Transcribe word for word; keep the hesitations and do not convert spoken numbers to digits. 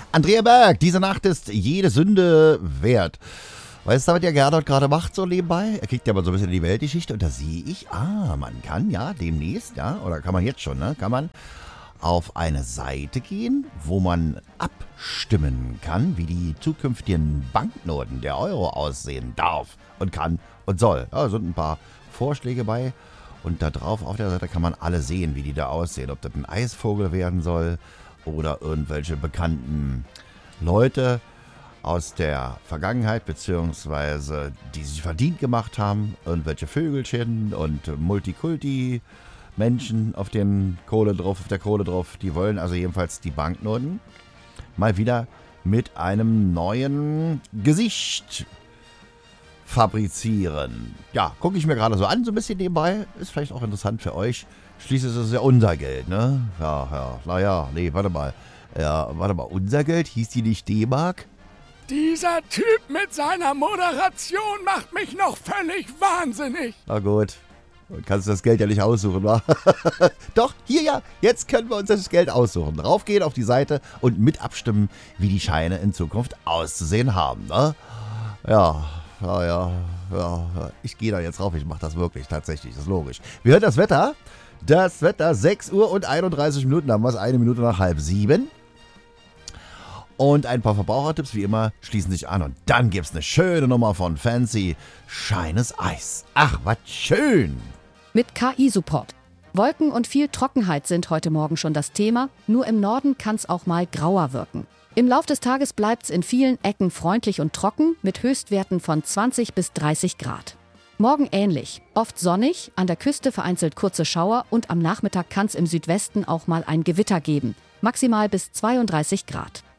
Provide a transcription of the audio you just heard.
Andrea Berg, diese Nacht ist jede Sünde wert. Weißt du, was der Gerdot gerade macht so nebenbei? Er kriegt ja mal so ein bisschen die Weltgeschichte und da sehe ich, ah, man kann ja demnächst, ja, oder kann man jetzt schon, ne, kann man auf eine Seite gehen, wo man abstimmen kann, wie die zukünftigen Banknoten der Euro aussehen darf und kann und soll. Da sind ein paar Vorschläge bei und da drauf auf der Seite kann man alle sehen, wie die da aussehen. Ob das ein Eisvogel werden soll oder irgendwelche bekannten Leute aus der Vergangenheit, beziehungsweise die sich verdient gemacht haben, irgendwelche Vögelchen und Multikulti Menschen auf den Kohle drauf, auf der Kohle drauf, die wollen also jedenfalls die Banknoten mal wieder mit einem neuen Gesicht fabrizieren. Ja, gucke ich mir gerade so an, so ein bisschen nebenbei. Ist vielleicht auch interessant für euch. Schließlich ist es ja unser Geld, ne? Ja, ja, naja, nee, warte mal. Ja, warte mal, unser Geld, hieß die nicht D-Mark? Dieser Typ mit seiner Moderation macht mich noch völlig wahnsinnig. Na gut, du kannst das Geld ja nicht aussuchen, wa? Doch, hier ja, jetzt können wir uns das Geld aussuchen. Raufgehen auf die Seite und mit abstimmen, wie die Scheine in Zukunft auszusehen haben, ne? Ja, ja, ja, ja. Ich gehe da jetzt rauf, ich mache das wirklich, tatsächlich, das ist logisch. Wir hören das Wetter. Das Wetter, sechs Uhr und einunddreißig Minuten haben wir es, eine Minute nach halb sieben. Und ein paar Verbrauchertipps, wie immer, schließen sich an. Und dann gibt's eine schöne Nummer von Fancy, Shines Eis. Ach, was schön! Mit K I-Support. Wolken und viel Trockenheit sind heute Morgen schon das Thema. Nur im Norden kann es auch mal grauer wirken. Im Lauf des Tages bleibt es in vielen Ecken freundlich und trocken mit Höchstwerten von zwanzig bis dreißig Grad. Morgen ähnlich. Oft sonnig, an der Küste vereinzelt kurze Schauer und am Nachmittag kann es im Südwesten auch mal ein Gewitter geben. Maximal bis zweiunddreißig Grad.